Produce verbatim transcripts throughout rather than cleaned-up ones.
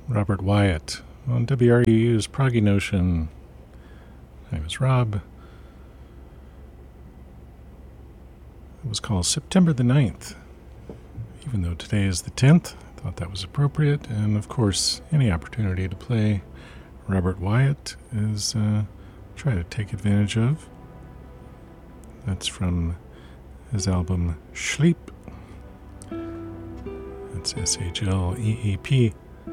Robert Wyatt on W R U U's Proggy Notion. My name is Rob. It was called September the ninth. Even though today is the tenth, I thought that was appropriate. And of course, any opportunity to play Robert Wyatt is uh, try to take advantage of. That's from his album Sleep. That's S H L E E P.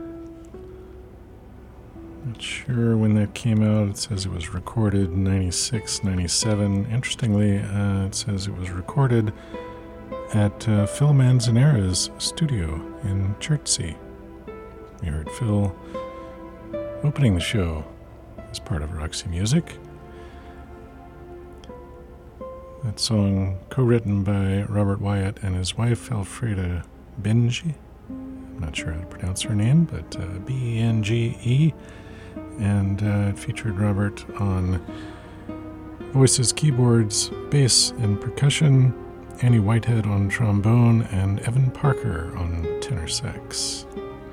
Not sure when that came out. It says it was recorded in ninety-six, ninety-seven. Interestingly, uh, it says it was recorded at uh, Phil Manzanera's studio in Chertsey. We heard Phil opening the show as part of Roxy Music. That song co-written by Robert Wyatt and his wife Alfreda Benji. I'm not sure how to pronounce her name, but uh, B E N G E. And uh, it featured Robert on voices, keyboards, bass, and percussion, Annie Whitehead on trombone, and Evan Parker on tenor sax.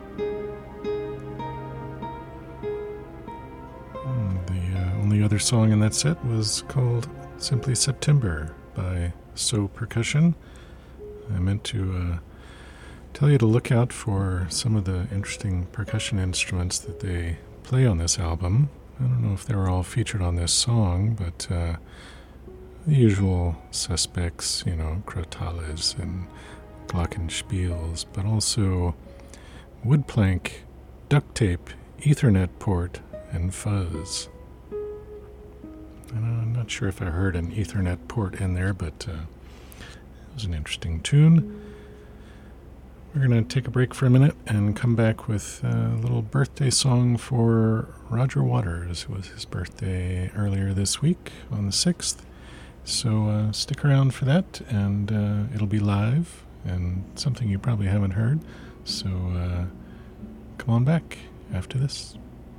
And the uh, only other song in that set was called Simply September by So Percussion. I meant to uh, tell you to look out for some of the interesting percussion instruments that they play on this album. I don't know if they were all featured on this song, but uh, the usual suspects, you know, crotales and glockenspiels, but also wood plank, duct tape, Ethernet port, and fuzz. And I'm not sure if I heard an Ethernet port in there, but uh, it was an interesting tune. We're going to take a break for a minute and come back with a little birthday song for Roger Waters. It was his birthday earlier this week on the sixth. So uh, stick around for that, and uh, it'll be live and something you probably haven't heard. So uh, come on back after this.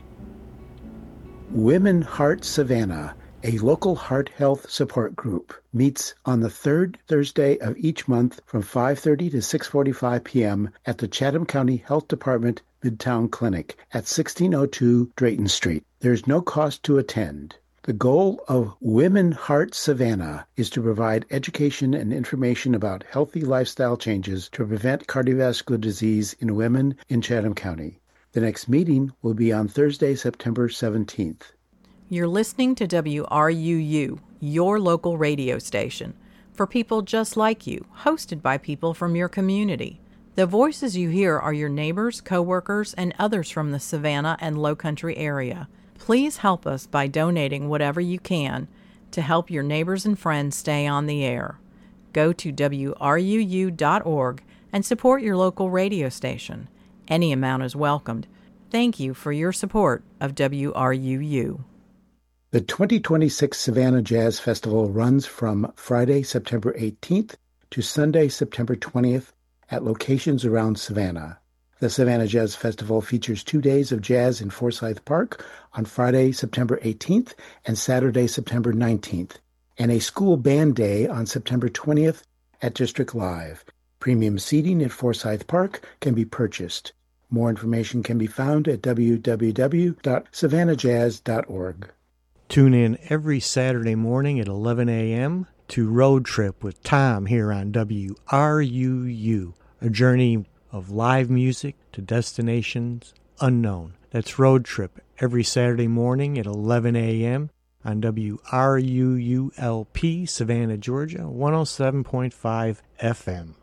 Women Heart Savannah, a local heart health support group, meets on the third Thursday of each month from five thirty to six forty-five p.m. at the Chatham County Health Department Midtown Clinic at sixteen oh two Drayton Street. There is no cost to attend. The goal of Women Heart Savannah is to provide education and information about healthy lifestyle changes to prevent cardiovascular disease in women in Chatham County. The next meeting will be on Thursday, September seventeenth. You're listening to W R U U, your local radio station, for people just like you, hosted by people from your community. The voices you hear are your neighbors, coworkers, and others from the Savannah and Low Country area. Please help us by donating whatever you can to help your neighbors and friends stay on the air. Go to W R U U dot org and support your local radio station. Any amount is welcomed. Thank you for your support of W R U U. The twenty twenty-six Savannah Jazz Festival runs from Friday, September eighteenth to Sunday, September twentieth at locations around Savannah. The Savannah Jazz Festival features two days of jazz in Forsyth Park on Friday, September eighteenth and Saturday, September nineteenth, and a school band day on September twentieth at District Live. Premium seating at Forsyth Park can be purchased. More information can be found at w w w dot savannah jazz dot org. Tune in every Saturday morning at eleven a.m. to Road Trip with Tom here on W R U U, a journey of live music to destinations unknown. That's Road Trip every Saturday morning at eleven a.m. on W R U U L P, Savannah, Georgia, one oh seven point five F M.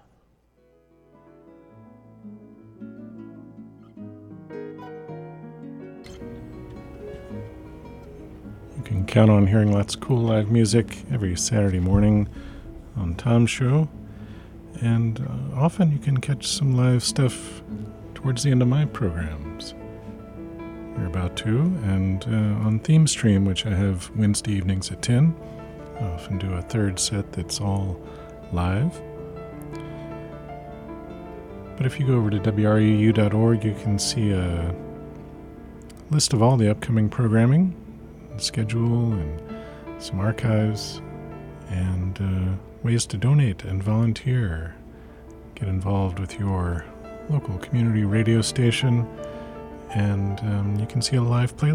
You can count on hearing lots of cool live music every Saturday morning on Tom's show. And uh, often you can catch some live stuff towards the end of my programs. We're about to. And uh, on Theme Stream, which I have Wednesday evenings at ten, I often do a third set that's all live. But if you go over to W R U U dot org, you can see a list of all the upcoming programming, schedule, and some archives, and uh, ways to donate and volunteer. Get involved with your local community radio station and um, you can see a live playlist